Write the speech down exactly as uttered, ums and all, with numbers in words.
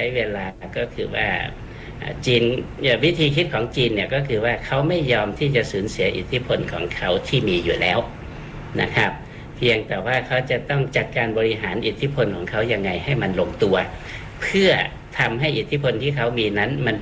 เวลาก็คือว่าจีนวิธีคิดของจีนเนี่ยก็คือว่าเขาไม่ยอมที่จะสูญเสียอิทธิพลของเขาที่มีอยู่แล้วนะครับเพียงแต่ว่าเขาจะต้องจัดการบริหารอิทธิพลของเขายังไงให้มันลงตัวเพื่อทำให้อิทธิพลที่เขามีนั้นมัน